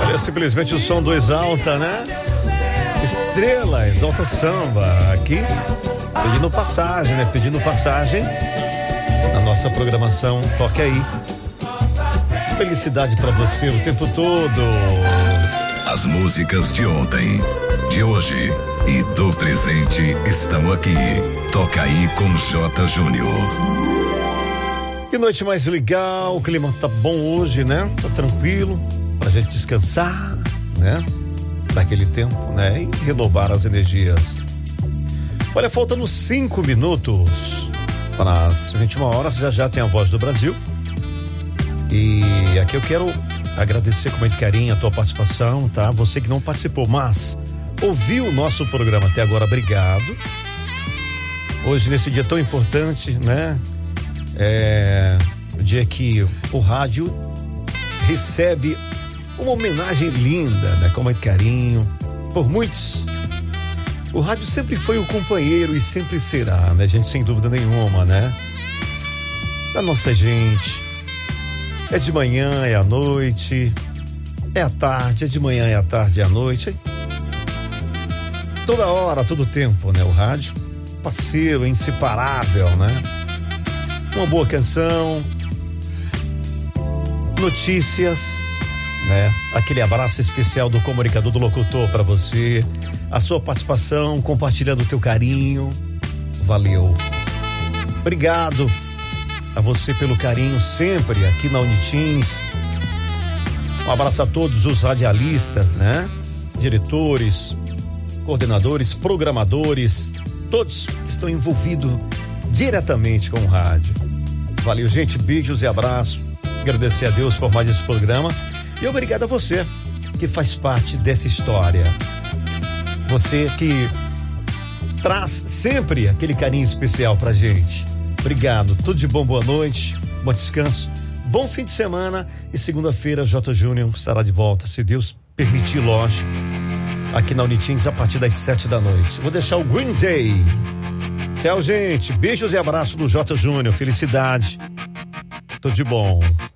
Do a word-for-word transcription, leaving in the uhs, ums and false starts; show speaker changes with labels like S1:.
S1: Olha, simplesmente o som do Exalta, né? Estrela, Exalta Samba, aqui pedindo passagem, né? Pedindo passagem na nossa programação Toque Aí. Felicidade pra você o tempo todo.
S2: As músicas de ontem, de hoje e do presente estão aqui. Toca Aí com J. Júnior.
S1: Que noite mais legal, o clima tá bom hoje, né? Tá tranquilo, pra gente descansar, né? Daquele tempo, né? E renovar as energias. Olha, faltando cinco minutos para as vinte e uma horas, já já tem a Voz do Brasil. E aqui eu quero agradecer com muito carinho a tua participação, tá? Você que não participou, mas ouviu o nosso programa até agora, obrigado. Hoje, nesse dia tão importante, né? É o dia que o rádio recebe uma homenagem linda, né? Com muito carinho, por muitos. O rádio sempre foi o companheiro e sempre será, né, gente? Sem dúvida nenhuma, né? Da nossa gente. É de manhã, é à noite, é à tarde, é de manhã, é à tarde, é à noite. Toda hora, todo tempo, né? O rádio, parceiro, inseparável, né? Uma boa canção, notícias, né? Aquele abraço especial do comunicador, do locutor pra você, a sua participação, compartilhando o teu carinho. Valeu. Obrigado a você pelo carinho sempre aqui na Unitins. Um abraço a todos os radialistas, né? Diretores, coordenadores, programadores, todos que estão envolvidos diretamente com o rádio. Valeu, gente, beijos e abraços. Agradecer a Deus por mais esse programa e obrigado a você que faz parte dessa história. Você que traz sempre aquele carinho especial pra gente. Obrigado, tudo de bom, boa noite, bom descanso, bom fim de semana e segunda-feira J. Júnior estará de volta, se Deus permitir, lógico, aqui na Unitins a partir das sete da noite. Vou deixar o Green Day. Tchau, gente, beijos e abraços do J. Júnior, felicidade, tudo de bom.